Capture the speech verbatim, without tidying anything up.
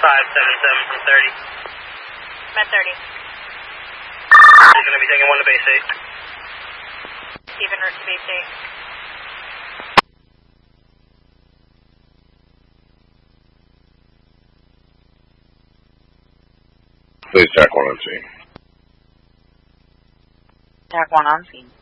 five seventy-seven from thirty. Met thirty. He's going to be taking one to base eight. Even route to base eight. Please, T A C one on scene. T A C one on scene.